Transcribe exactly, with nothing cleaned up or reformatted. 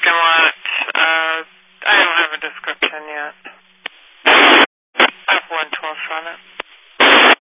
parking lot. Uh, I don't have a description yet. I have one twelve on it.